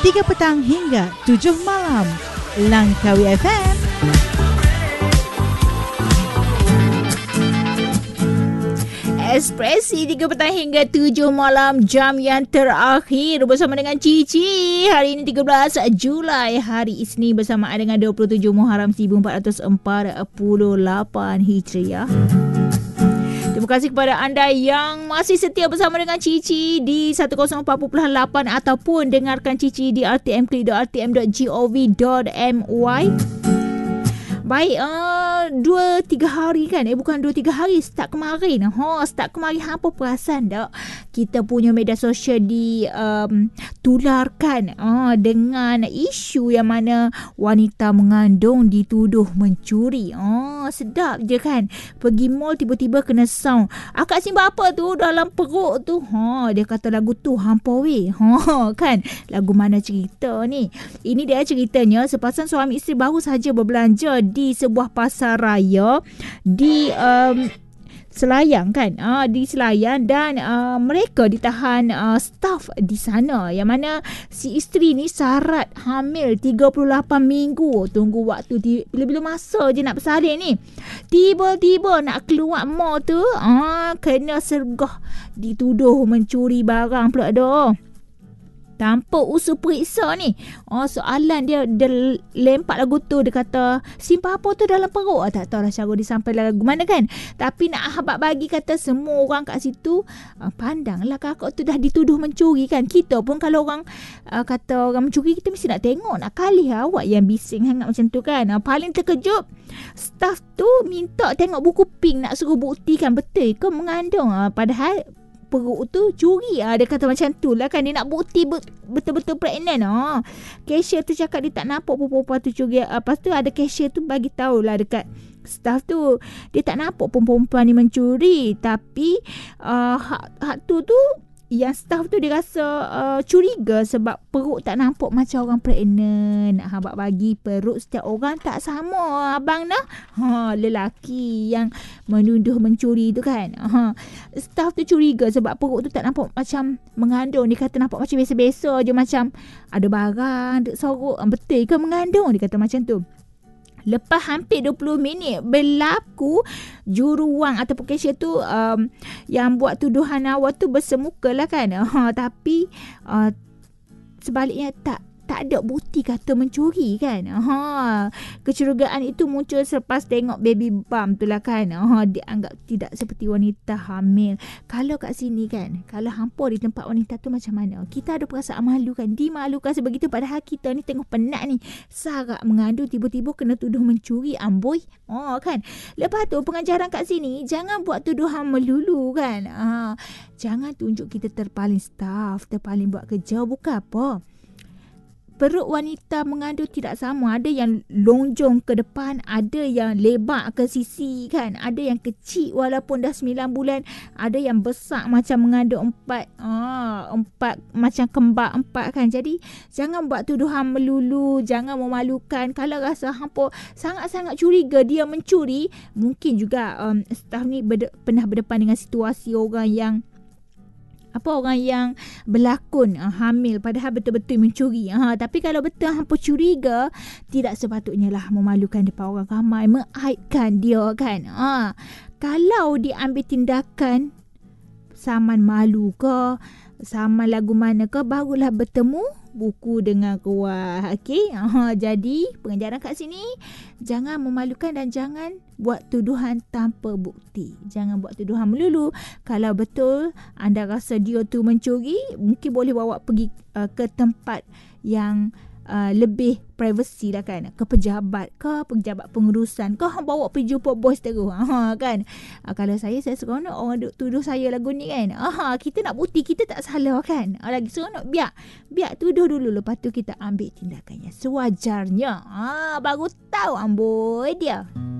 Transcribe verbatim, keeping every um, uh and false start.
tiga petang hingga tujuh malam. Langkawi F M. Ekspresi tiga petang hingga tujuh malam, jam yang terakhir bersama dengan Cici. Hari ini tiga belas Julai, hari Isnin, bersamaan dengan dua puluh tujuh Muharram seribu empat ratus empat puluh lapan Hijriah. Terima kasih kepada anda yang masih setia bersama dengan Cici di seratus empat puluh lapan ataupun dengarkan Cici di r t m klik dot r t m dot gov dot m y. Baik, uh, dua tiga hari kan? Eh, bukan dua tiga hari. Start kemarin. Ha, start kemarin. Apa perasan tak? Kita punya media sosial di um, tularkan uh, dengan isu yang mana wanita mengandung dituduh mencuri. Oh, sedap je kan? Pergi mall tiba-tiba kena sound. Akak simpan apa tu dalam perut tu? Ha, dia kata lagu tu hampa weh. Ha, kan? Lagu mana cerita ni? Ini dia ceritanya. Sepasang suami isteri baru saja berbelanja di sebuah pasar raya di um, Selayang kan, uh, di Selayang, dan uh, mereka ditahan uh, staf di sana, yang mana si isteri ni syarat hamil tiga puluh lapan minggu. Tunggu waktu di, bila-bila masa je nak bersalin ni, tiba-tiba nak keluar mall tu, uh, kena sergah dituduh mencuri barang pula dah. Tanpa usul periksa ni. Oh, soalan dia, dia lempak lagu tu. Dia kata, simpan apa tu dalam perut? Oh, tak tahu lah cara dia sampai lagu mana kan. Tapi nak habak bagi, kata semua orang kat situ, uh, pandanglah kakak tu dah dituduh mencuri kan. Kita pun kalau orang uh, kata orang mencuri, kita mesti nak tengok. Nak kali awak yang bising hangat macam tu kan. Uh, paling terkejut, staff tu minta tengok buku pink, nak suruh buktikan betul ke mengandung. Uh, padahal perut tu curi. Ah, dia kata macam tu lah kan. Dia nak bukti betul-betul pregnant. Ah. Cashier tu cakap dia tak nampak perempuan tu curi. Ah, lepas tu ada cashier tu bagi tahulah dekat staff tu, dia tak nampak perempuan ni mencuri. Tapi uh, hak, hak tu tu yang staff tu dia rasa uh, curiga sebab perut tak nampak macam orang pregnant. Nak habak bagi, perut setiap orang tak sama abang dah. Ha, lelaki yang menuduh mencuri tu kan. Ha, staff tu curiga sebab perut tu tak nampak macam mengandung. Dia kata nampak macam biasa-biasa je, macam ada barang duk sorok. Betul ke mengandung? Dia kata macam tu. Lepas hampir dua puluh minit berlaku, juruwang ataupun cashier tu um, yang buat tuduhan awal tu bersemuka lah kan. Ha, tapi uh, sebaliknya tak tak ada bukti kata mencuri kan. Ha, kecurigaan itu muncul selepas tengok baby bump tu lah kan. Ha, dianggap tidak seperti wanita hamil. Kalau kat sini kan, kalau hampa di tempat wanita tu macam mana? Kita ada perasaan malu kan, dimalukan sebegitu, padahal kita ni tengok penat ni, sarak mengandung, tiba-tiba kena tuduh mencuri, amboi. Oh kan. Lepas tu pengajaran kat sini, jangan buat tuduhan melulu kan. Ha, jangan tunjuk kita terpaling staff, terpaling buat kerja, bukan apa. Perut wanita mengandung tidak sama. Ada yang lonjong ke depan, ada yang lebar ke sisi kan. Ada yang kecil walaupun dah sembilan bulan, ada yang besar macam mengandung empat. Ah, empat macam kembar empat kan. Jadi jangan buat tuduhan melulu, jangan memalukan. Kalau rasa hampa sangat-sangat curiga dia mencuri, mungkin juga um, staff ni berde- pernah berdepan dengan situasi orang yang apa orang yang berlakon uh, hamil padahal betul-betul mencuri. Ha, tapi kalau betul hampa curiga, tidak sepatutnya lah memalukan depan orang ramai, mengaibkan dia kan. Ha, kalau diambil tindakan saman malu ke, saman lagu mana ke, barulah bertemu buku dengan kuah. Okey. Ha, jadi pengajaran kat sini, jangan memalukan dan jangan buat tuduhan tanpa bukti. Jangan buat tuduhan melulu. Kalau betul anda rasa dia tu mencuri, mungkin boleh bawa pergi uh, ke tempat yang Uh, lebih privacy lah kan, ke pejabat ke pejabat pengurusan ke, bawa pergi jumpa bos terus. Ha, kan. Uh, kalau saya saya seronok orang duk tuduh saya lagu ni kan. Aha, kita nak bukti kita tak salah kan. Uh, lagi seronok biar biar tuduh dulu, lepas tu kita ambil tindakannya sewajarnya. Ah, baru tahu amboi dia.